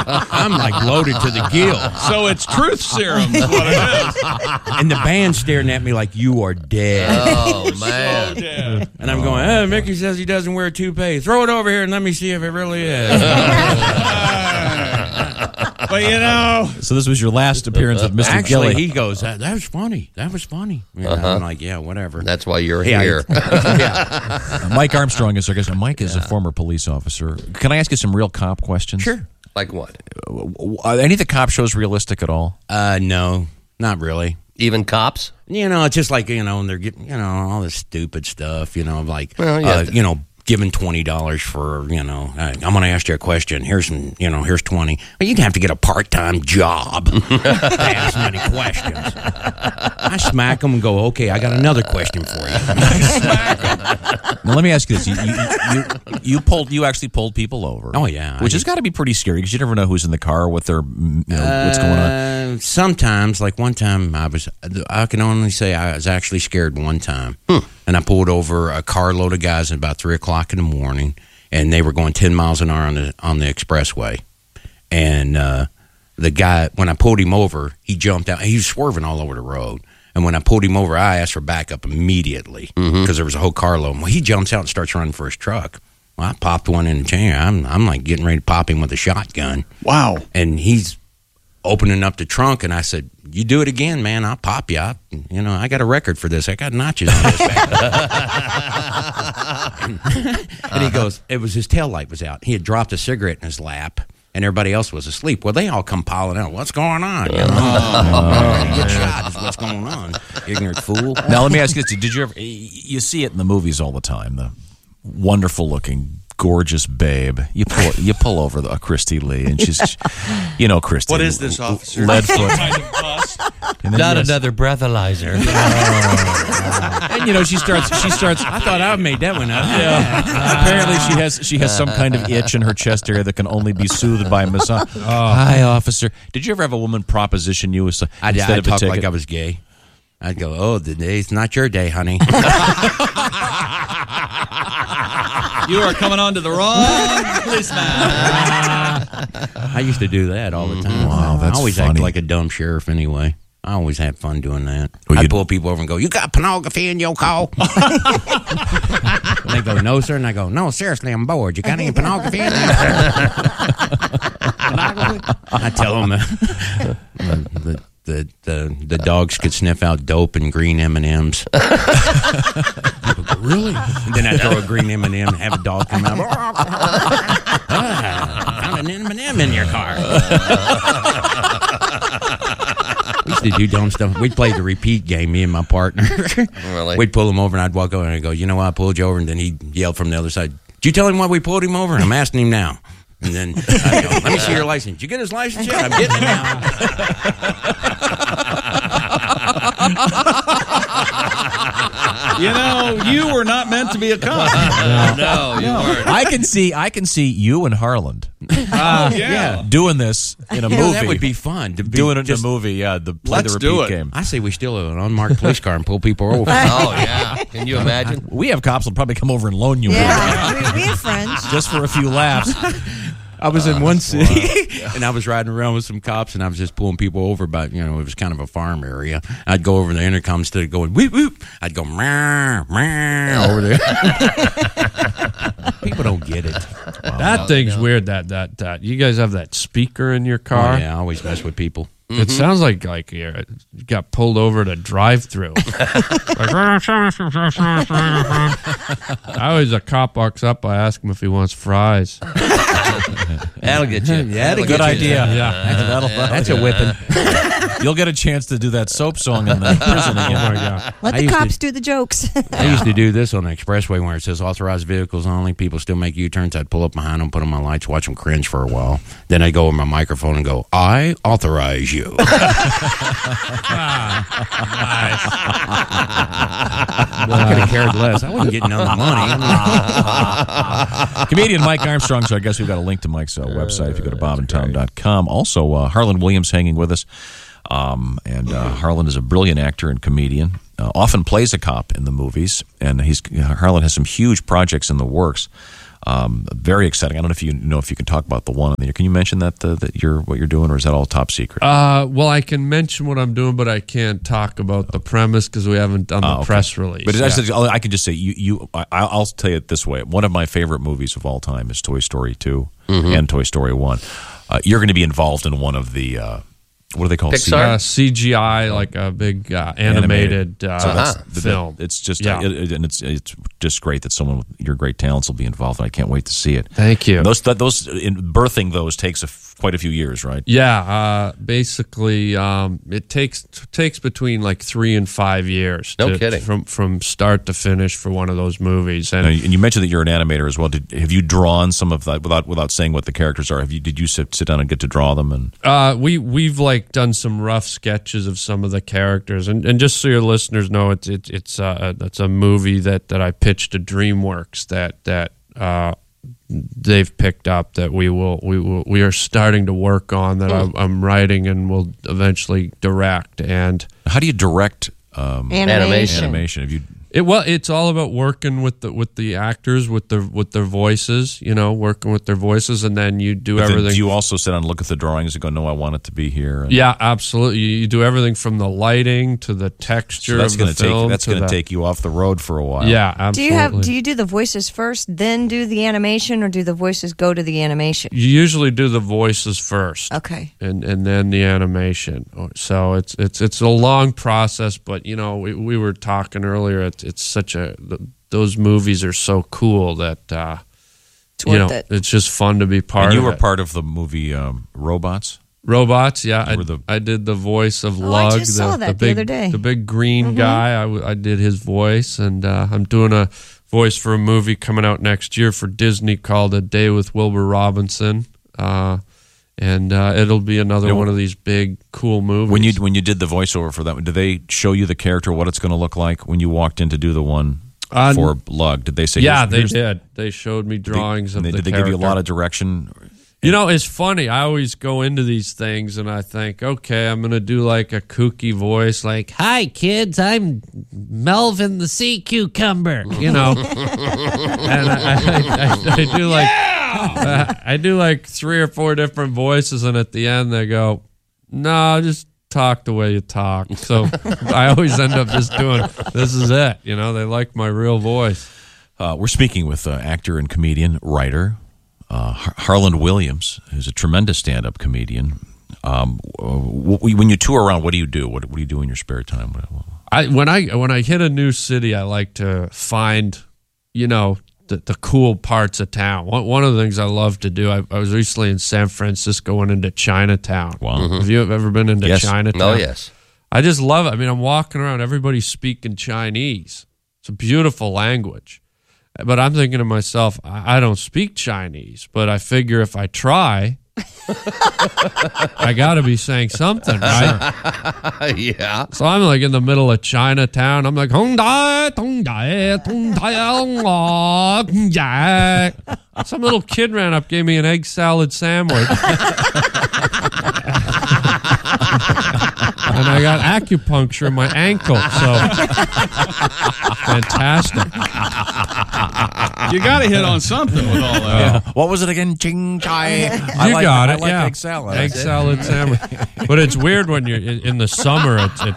I'm like loaded to the gill. So it's truth serum is what it is. And the band's staring at me like, you are dead. Oh, man. So dead. And I'm going, Mickey says he doesn't wear a toupee. Throw it over here and let me see if it really is. But you know, So this was your last appearance with Mr. Actually, Gilly. he goes, that was funny. That was funny. You know, I'm like, yeah, whatever. That's why you're Yeah, here. yeah. Mike Armstrong is our guest. Now, Mike is a former police officer. Can I ask you some real cop questions? Sure. Like what? Are any of the cop shows realistic at all? No, not really. Even cops? You know, it's just like, you know, and they're getting, you know, all this stupid stuff, you know, like, Well, yeah. you know, giving $20 for, you know, I'm going to ask you a question. Here's some, you know, here's 20. Well, you'd have to get a part-time job to ask many questions. I smack them and go, okay, I got another question for you. Now let me ask you this: you actually pulled people over? Oh, yeah. Which has got to be pretty scary because you never know who's in the car, what they're, what's going on. Sometimes, like one time, I can only say I was actually scared one time. And I pulled over a carload of guys at about 3 o'clock in the morning, and they were going 10 miles an hour on the expressway. And the guy, when I pulled him over, he jumped out. He was swerving all over the road. And when I pulled him over, I asked for backup immediately because there was a whole carload. Well, he jumps out and starts running for his truck. Well, I popped one in the chain. I'm like getting ready to pop him with a shotgun. wow. And he's opening up the trunk, and I said, you do it again, man, I'll pop you. I got a record for this. I got notches on this back. And he goes, it was his taillight was out. He had dropped a cigarette in his lap, and everybody else was asleep. Well, they all come piling out. What's going on? You know? Get shot is what's going on, ignorant fool. Now let me ask you this: did you ever? You see it in the movies all the time. The wonderful-looking, gorgeous babe. You pull over a Christy Lee, and she's, you know, Christy. What is this, officer? Leadfoot. Kind of bus. And then Not yes. another breathalyzer. And you know, she starts. I thought I made that one up. Apparently, she has some kind of itch in her chest area that can only be soothed by a massage. Hi, officer. Did you ever have a woman proposition you instead I'd of a talk ticket? like I was gay. I'd go, oh, the day's not your day, honey. You are coming on to the wrong policeman. I used to do that all the time. Wow, that's I always funny. acted like a dumb sheriff anyway. I always had fun doing that. Well, I'd you- pull people over and go, you got pornography in your car? And they go, no, sir. And I go, no, seriously, I'm bored. You got any pornography in there? I tell them the dogs could sniff out dope and green M&Ms. People go, really? And then I throw a green M&M and have a dog come out. Found an M&M in your car. We used to do dumb stuff. We'd play the repeat game, me and my partner. Really? We'd pull him over, and I'd walk over and I'd go, you know what, I pulled you over. And then he'd yell from the other side, did you tell him why we pulled him over? And I'm asking him now. And then I'd go, let me see your license. Did you get his license yet? I'm getting it now. You know, you were not meant to be a cop. No, you weren't. I can see you and Harland Yeah. doing this in a movie. That would be fun. To be doing it in a just- movie. Yeah, play Let's the do repeat it. game. I say we steal an unmarked police car and pull people over. Oh, yeah. Can you imagine? We have cops will probably come over and loan you one Yeah, we have friends. just for a few laughs. I was in one city, and I was riding around with some cops, and I was just pulling people over. But it was kind of a farm area. I'd go over the intercom instead of going whoop whoop. I'd go meow meow over there. People don't get it. That thing's weird. That you guys have that speaker in your car. Oh, yeah, I always mess with people. It sounds like you got pulled over at a drive-through. Always a cop walks up, I ask him if he wants fries. That'll get you. That'll Good get you. idea. Yeah. That's a whipping. You'll get a chance to do that soap song in the prison Oh again. my God. Let I the used to- cops do the jokes. I used to do this on the expressway where it says authorized vehicles only. People still make U-turns. I'd pull up behind them, put on my lights, watch them cringe for a while. Then I'd go over my microphone and go, I authorize you. I could have cared less. I wasn't getting none of the money. Comedian Mike Armstrong. So I guess we've got a link to Mike's website if you go to bobandtom.com. Also, Harlan Williams hanging with us. And Harlan is a brilliant actor and comedian. Often plays a cop in the movies. And Harlan has some huge projects in the works. Very exciting. I don't know if you can talk about the one. Can you mention that what you're doing, or is that all top secret? Well, I can mention what I'm doing, but I can't talk about the premise because we haven't done the press release. But I can just say I'll tell you it this way. One of my favorite movies of all time is Toy Story 2 and Toy Story 1. You're going to be involved in one of the what are they called? Pixar? CGI, like a big animated film. It's just and it's just great that someone with your great talents will be involved. And I can't wait to see it. Thank you. Those in birthing those takes quite a few years, right? Yeah, basically, it takes between like 3 and 5 years. No kidding. From start to finish for one of those movies. And you mentioned that you're an animator as well. Have you drawn some of that without saying what the characters are? Did you sit down and get to draw them? And we've like done some rough sketches of some of the characters, and just so your listeners know, it's a movie that I pitched to DreamWorks that they've picked up, that we are starting to work on, that I'm writing and will eventually direct. And how do you direct Animation. Have you? It's all about working with the actors, with their voices, working with their voices, and then you do everything. Do you also sit down and look at the drawings and go, no, I want it to be here? Yeah, absolutely. You do everything from the lighting to the texture of the film. That's going to take you off the road for a while. Yeah, absolutely. Do you do the voices first, then do the animation, or do the voices go to the animation? You usually do the voices first. Okay. And then the animation. So it's a long process, but we were talking earlier. It's such those movies are so cool that It's worth it. It's just fun to be part of. And you were part of the movie Robots? Robots, yeah. I did the voice of Lug. I just saw that the other day. The big green guy. I did his voice, and I'm doing a voice for a movie coming out next year for Disney called A Day with Wilbur Robinson. And it'll be another one of these big, cool movies. When you did the voiceover for that one, did they show you the character, what it's going to look like when you walked in to do the one for Lug? Did they say? Yeah, they did. They showed me drawings of the character. Did they give you a lot of direction? It's funny. I always go into these things and I think, okay, I'm going to do like a kooky voice, like, "Hi, kids, I'm Melvin the sea cucumber," And I do like... I do like 3 or 4 different voices, and at the end they go, "No, just talk the way you talk." So I always end up just doing, this is it. They like my real voice. We're speaking with actor and comedian, writer, Harland Williams, who's a tremendous stand-up comedian. When you tour around, what do you do? What do you do in your spare time? When I hit a new city, I like to find, the cool parts of town. One of the things I love to do, I was recently in San Francisco, went into Chinatown. Wow. Have you ever been into Chinatown? Oh, yes. I just love it. I mean, I'm walking around, everybody's speaking Chinese. It's a beautiful language. But I'm thinking to myself, I don't speak Chinese, but I figure if I try, I got to be saying something, right? Yeah. So I'm like in the middle of Chinatown. I'm like, Hong Dai, Tong Dai, Tong Dai, Tong Dai. Some little kid ran up, gave me an egg salad sandwich. And I got acupuncture in my ankle, so fantastic. You got to hit on something with all that. Yeah. What was it again? Ching chai. You got it. I like yeah. egg salad. Egg salad sandwich. But it's weird when you're in the summer.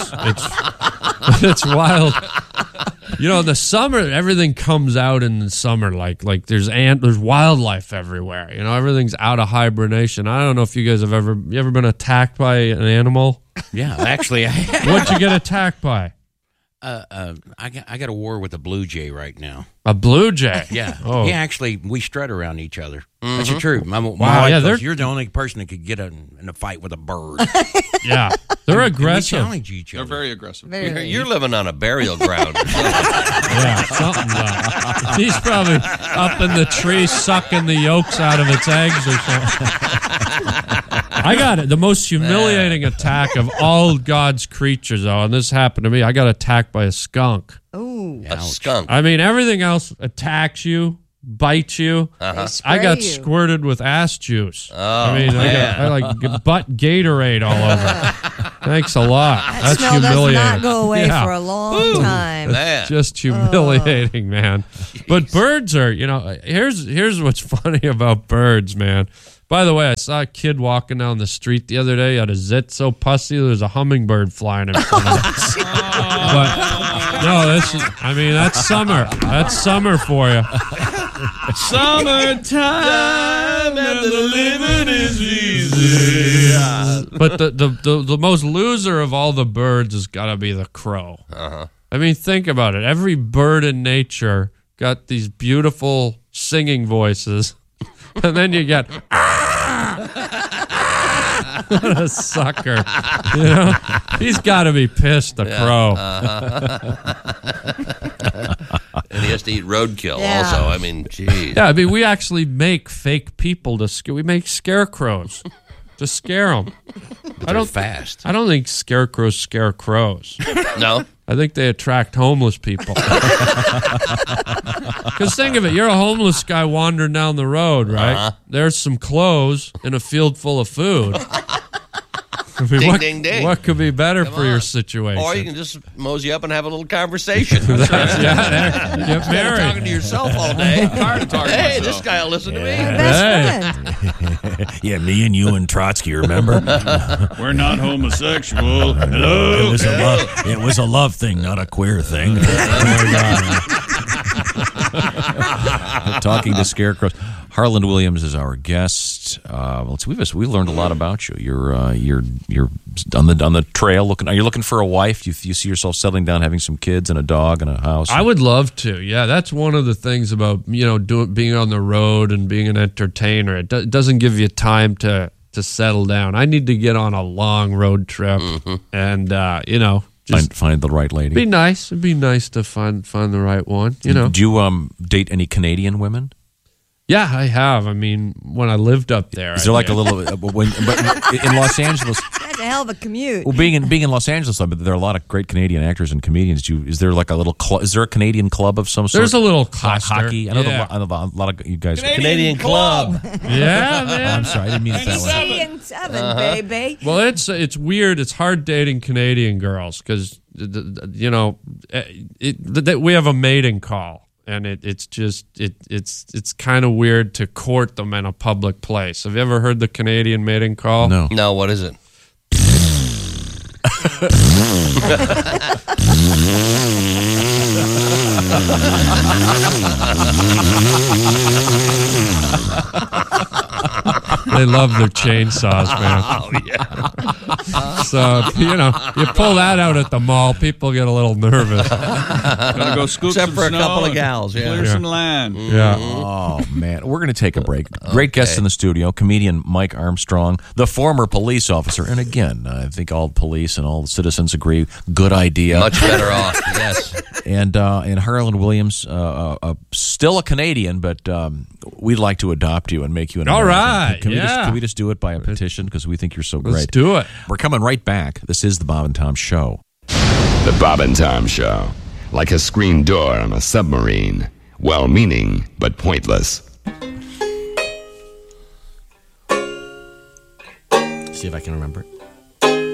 It's wild. In the summer, everything comes out in the summer. Like there's wildlife everywhere. Everything's out of hibernation. I don't know if you guys have ever been attacked by an animal. Yeah, actually, What'd you get attacked by? I got a war with a blue jay right now. A blue jay? Yeah. Oh. Yeah, actually, we strut around each other. That's the truth. My Wow, wife yeah, goes, "You're the only person that could get in a fight with a bird." Yeah. They're And we aggressive. challenge each They're other. very aggressive. You're living on a burial ground. Yeah, something's up. He's probably up in the tree sucking the yolks out of its eggs or something. I got it. The most humiliating attack of all God's creatures, though, and this happened to me. I got attacked by a skunk. Ooh. A skunk. I mean, everything else attacks you, bites you. They I got spray you. squirted with ass juice. Oh, I mean, I like butt Gatorade all over. Thanks a lot. That That's smell does humiliating. not go away Yeah. for a long time. Man. just humiliating, man. But birds are, here's what's funny about birds, man. By the way, I saw a kid walking down the street the other day, had a zit so pussy, there was a hummingbird flying in front of him. But no, that's summer. That's summer for you. Summertime and the living is easy. But the most loser of all the birds has got to be the crow. Uh-huh. I mean, think about it. Every bird in nature got these beautiful singing voices, and then you get what a sucker. He's got to be pissed, the crow. And he has to eat roadkill Yeah. also. I mean, geez. Yeah, I mean, we actually make fake people we make scarecrows to scare them. They're fast. I don't think scarecrows scare crows. No? I think they attract homeless people. Because think of it, you're a homeless guy wandering down the road, right? Uh-huh. There's some clothes and a field full of food. I mean, Ding, what, ding, ding. what could be better for your on. situation? Or you can just mosey up and have a little conversation. Get Instead of talking married. to yourself all day. Tired of talking to Hey, myself. this guy will listen to me. Best friend. Yeah, me and you and Trotsky, remember? We're not homosexual. Hello. It was a love thing, not a queer thing. Talking to scarecrows. Harland Williams is our guest. We learned a lot about you. You're on the trail looking. Are you looking for a wife? Do you see yourself settling down, having some kids and a dog and a house? I would love to. Yeah, that's one of the things about being on the road and being an entertainer. It doesn't give you time to settle down. I need to get on a long road trip, and just find the right lady. be nice. It'd be nice to find the right one. Do you date any Canadian women? Yeah, I have. I mean, when I lived up there, Is there like a little but in Los Angeles? That's a hell of a commute. Well, being in Los Angeles, but there are a lot of great Canadian actors and comedians. Is there like a little is there a Canadian club of some sort? There's a little cluster. hockey. I know, Yeah. a lot of you guys. Canadian club. Yeah, Oh, man. I'm sorry, I didn't mean it that way. 87, baby. Well, it's weird. It's hard dating Canadian girls because we have a mating call, and it's kind of weird to court them in a public place. Have you ever heard the Canadian mating call? No. No, what is it? They love their chainsaws, man. Oh, yeah. So, you pull that out at the mall, people get a little nervous. Gotta go scoop Except some for a snow couple of and gals, yeah. Clear some land. Yeah. Oh man, we're going to take a break. Great guest in the studio, comedian Mike Armstrong, the former police officer, and again, I think all police and all citizens agree, good idea. Much better off, yes. And Harland Williams, still a Canadian, but we'd like to adopt you and make you an All American. right, Can we just do it by a petition because we think you're so great? Let's do it. We're coming right back. This is the Bob and Tom Show. The Bob and Tom Show. Like a screen door on a submarine. Well-meaning, but pointless. See if I can remember it.